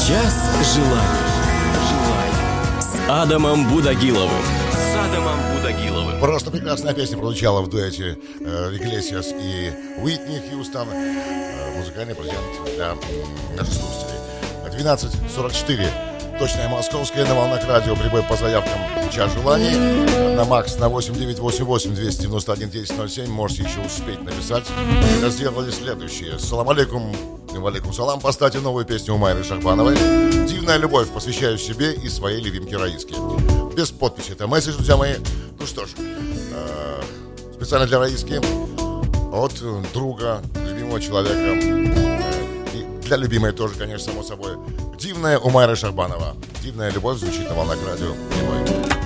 Час желаний с Адамом Будагиловым. Просто прекрасная песня прозвучала в дуэте Иглесиас и Уитни Хьюстон. Музыкальный презент для наших слушателей. 12:44. Точное московское, на волнах радио. Прибой по заявкам «Час желаний». На МАКС на 8988-291-1007. Можете еще успеть написать. Мы сделали следующее. Салам алейкум. Валейкум салам. Поставьте новую песню у Майры Шахбановой. «Дивная любовь». Посвящаю себе и своей любимке Раиске. Без подписи. Это месседж, друзья мои. Ну что ж, специально для Раиски. От друга, любимого человека. И для любимой тоже, конечно, само собой. «Дивная» у Майры Шахбанова. «Дивная любовь» звучит на волнах радио.